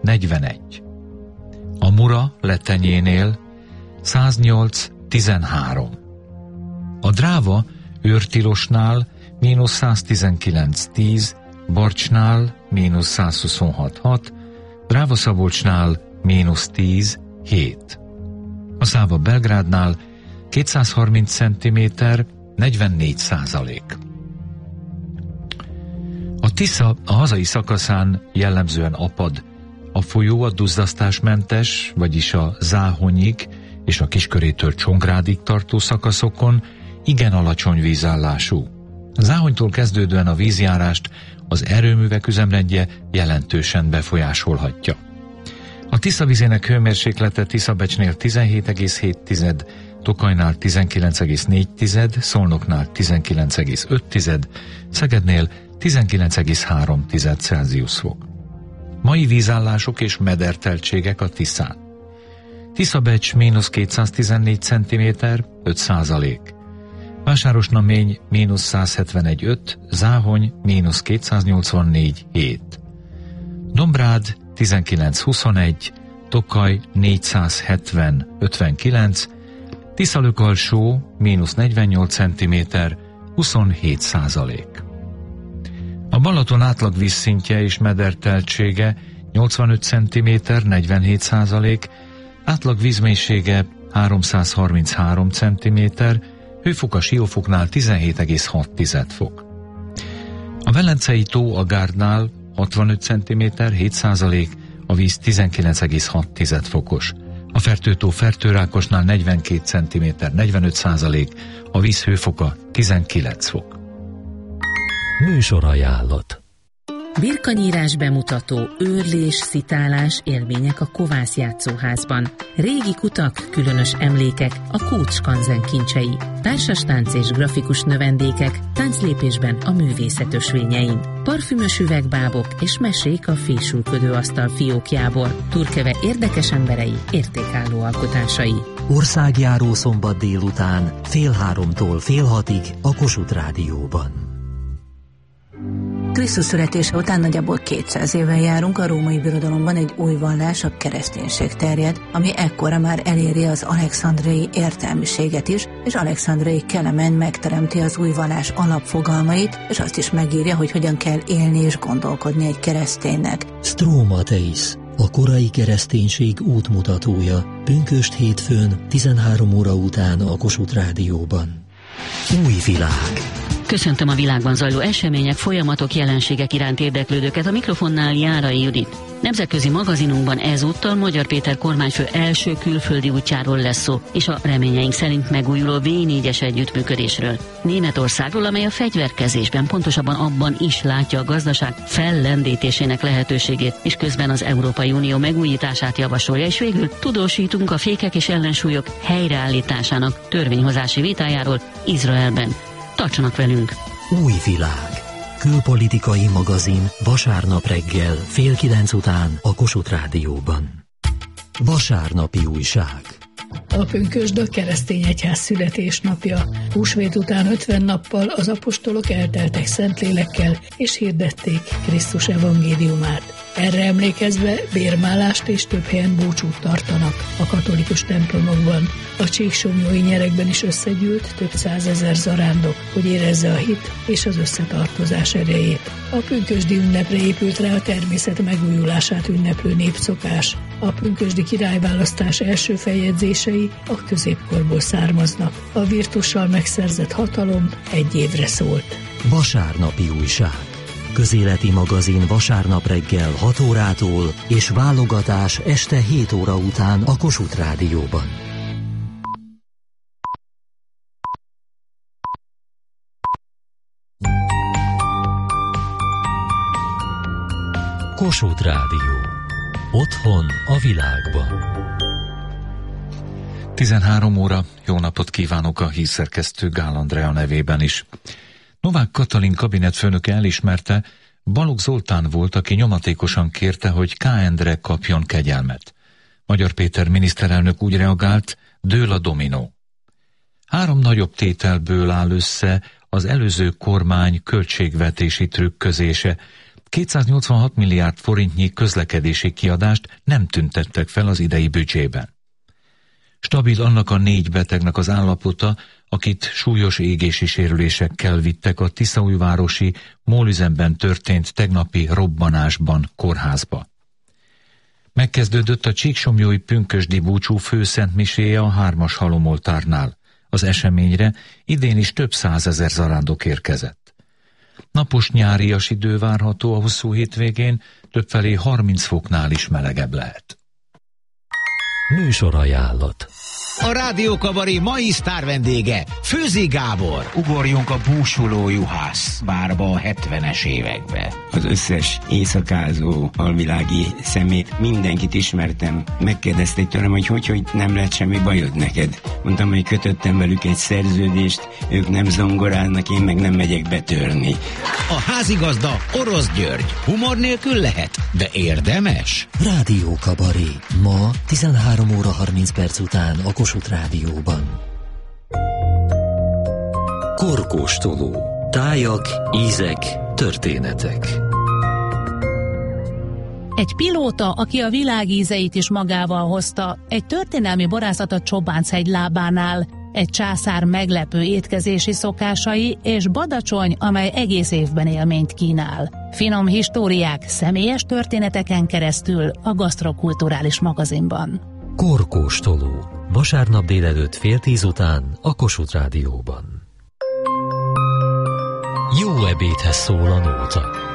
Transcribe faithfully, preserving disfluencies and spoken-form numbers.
negyvenegy. A Mura Letenyénél száznyolc tizenhárom. A Dráva Őrtilosnál mínusz száztizenkilenc tíz, Barcsnál mínusz százhuszonhat hat, Dráva Szabolcsnál mínusz tíz hét. A Száva Belgrádnál kétszázharminc centiméter, negyvennégy százalék. A Tisza a hazai szakaszán jellemzően apad. A folyó a duzzasztásmentes, vagyis a Záhonyig és a Kiskörétől Csongrádig tartó szakaszokon igen alacsony vízállású. A Záhonytól kezdődően a vízjárást az erőművek üzemrendje jelentősen befolyásolhatja. A Tisza vizének hőmérséklete Tiszabecsnél tizenhét egész hét, Tokajnál tizenkilenc egész négy, Szolnoknál tizenkilenc egész öt, Szegednél tizenkilenc egész három Celsius fok. Mai vízállások és mederteltségek a Tiszán. Tiszabecs mínusz kétszáztizennégy centiméter, öt százalék. Vásárosnamény mínusz százhetvenegy öt, Záhony mínusz kétszáznyolcvannégy hét. Dombrád tizenkilenc huszonegy, Tokaj négyszázhetven ötvenkilenc, Tiszalök-alsó mínusz negyvennyolc centiméter, huszonhét százalék. A Balaton átlag vízszintje és mederteltsége nyolcvanöt centiméter, negyvenhét százalék, átlag vízmélysége háromszázharminchárom centiméter, hőfok a Siófoknál tizenhét egész hat fok. A Velencei tó a Gárdnál hatvanöt centiméter, hét százalék, a víz tizenkilenc egész hat fokos. A Fertőtó Fertőrákosnál negyvenkét centiméter, negyvenöt százalék, a víz hőfoka tizenkilenc fok. Műsorajánlat. Birkanyírás bemutató, őrlés, szitálás, élmények a Kovász játszóházban. Régi kutak, különös emlékek, a Kóc Skanzen kincsei. Társastánc és grafikus növendékek, tánclépésben a művészet ösvényein. Parfümös üvegbábok és mesék a fésülködő asztal fiókjából. Turkeve érdekes emberei, értékálló alkotásai. Országjáró szombat délután, fél háromtól fél hatig a Kossuth Rádióban. Krisztus születése után nagyjából kétszáz éve járunk, a római birodalomban egy új vallás, a kereszténység terjed, ami ekkora már eléri az alexandriai értelmiséget is, és Alexandriai Kelemen megteremti az új vallás alapfogalmait, és azt is megírja, hogy hogyan kell élni és gondolkodni egy kereszténynek. Stromateis, a korai kereszténység útmutatója, pünkösd hétfőn tizenhárom óra után a Kossuth Rádióban. Új világ. Köszöntöm a világban zajló események, folyamatok, jelenségek iránt érdeklődőket, a mikrofonnál Járai Judit. Nemzetközi magazinunkban ezúttal Magyar Péter kormányfő első külföldi útjáról lesz szó, és a reményeink szerint megújuló vé négyes együttműködésről. Németországról, amely a fegyverkezésben, pontosabban abban is látja a gazdaság fellendítésének lehetőségét, és közben az Európai Unió megújítását javasolja, és végül tudósítunk a fékek és ellensúlyok helyreállításának törvényhozási vitájáról Izraelben. Tartsanak velünk! Új világ. Külpolitikai magazin vasárnap reggel fél kilenc után a Kossuth Rádióban. Vasárnapi újság. A pünkösd a keresztény egyház születésnapja. Húsvét után ötven nappal az apostolok elteltek Szentlélekkel, és hirdették Krisztus evangéliumát. Erre emlékezve bérmálást és több helyen búcsút tartanak a katolikus templomokban. A csíksomlyói nyerekben is összegyűlt több százezer zarándok, hogy érezze a hit és az összetartozás erejét. A pünkösdi ünnepre épült rá a természet megújulását ünneplő népszokás. A pünkösdi királyválasztás első feljegyzései a középkorból származnak. A virtussal megszerzett hatalom egy évre szólt. Vasárnapi újság. Közéleti magazin vasárnap reggel hat órától és válogatás este hét óra után a Kossuth Rádióban. Kossuth Rádió. Otthon a világban. tizenhárom óra, jó napot kívánok a hírszerkesztő Gál Andrea nevében is. Novák Katalin kabinetfőnöke elismerte, Balogh Zoltán volt, aki nyomatékosan kérte, hogy K. Endre kapjon kegyelmet. Magyar Péter miniszterelnök úgy reagált, dől a dominó. Három nagyobb tételből áll össze az előző kormány költségvetési trükközése, kétszáznyolcvanhat milliárd forintnyi közlekedési kiadást nem tüntettek fel az idei büdzsében. Stabil annak a négy betegnek az állapota, akit súlyos égési sérülésekkel vittek a tiszaújvárosi mólüzemben történt tegnapi robbanásban kórházba. Megkezdődött a csíksomlyói pünkösdi búcsú főszentmiséje a hármas halomoltárnál. Az eseményre idén is több százezer zarándok érkezett. Napos nyárias idő várható a hosszú hétvégén, többfelé harminc foknál is melegebb lehet. Műsorajánlat. A Rádió Kabaré mai sztár vendége Főzi Gábor. Ugorjunk a búsuló juhász bárba a hetvenes évekbe. Az összes éjszakázó, alvilági szemét, mindenkit ismertem. Megkérdezték tőlem, hogy hogy, hogy nem lett semmi bajod neked. Mondtam, hogy kötöttem velük egy szerződést, ők nem zongorálnak, én meg nem megyek betörni. A házigazda Orosz György. Humor nélkül lehet, de érdemes. Rádió Kabaré. Ma tizenhárom óra harminc perc után a Kossuth Rádióban. Korkóstoló. Tájak, ízek, történetek. Egy pilóta, aki a világ ízeit is magával hozta, egy történelmi borászat a Csobánchegy lábánál, egy császár meglepő étkezési szokásai és Badacsony, amely egész évben élményt kínál. Finom históriák személyes történeteken keresztül a Gasztrokulturális magazinban. Korkóstoló. Vasárnap délelőtt fél tíz után a Kossuth Rádióban. Jó ebédhez szól a nóta.